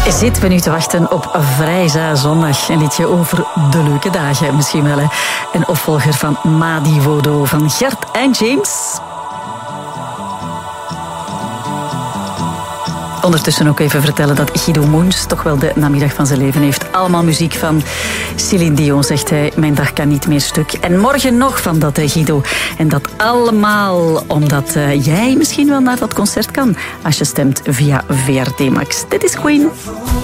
Zitten we nu te wachten op Vrijza Zondag. Een liedje over de leuke dagen misschien wel. Hè? Een opvolger van Madi Wodo van Gert en James. Ondertussen ook even vertellen dat Guido Moens toch wel de namiddag van zijn leven heeft. Allemaal muziek van Céline Dion, zegt hij. Mijn dag kan niet meer stuk. En morgen nog van dat, Guido. En dat allemaal omdat jij misschien wel naar dat concert kan. Als je stemt via VRT Max. Dit is Queen.